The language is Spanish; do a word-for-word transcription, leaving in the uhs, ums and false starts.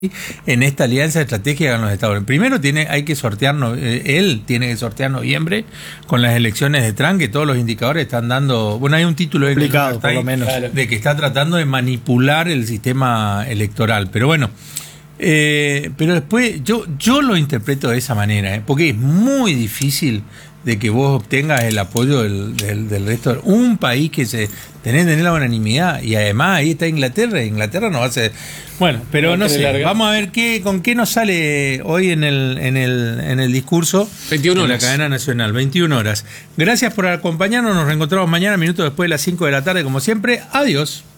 en esta alianza estratégica con los Estados Unidos. Primero tiene, hay que sortear, él tiene que sortear noviembre con las elecciones de Trump, que todos los indicadores están dando, bueno, hay un título explicado, por lo menos, de que está tratando de manipular el sistema electoral, pero bueno, eh, pero después yo, yo lo interpreto de esa manera, ¿eh? Porque es muy difícil de que vos obtengas el apoyo del, del, del resto. Un país que se tenés que tener la unanimidad, y además ahí está Inglaterra, Inglaterra no va a ser... Bueno, pero no, no sé, larga. Vamos a ver qué, con qué nos sale hoy en el, en el, en el discurso veintiuna horas. De la cadena nacional, veintiuna horas. Gracias por acompañarnos, nos reencontramos mañana, minutos después de las cinco de la tarde, como siempre. Adiós.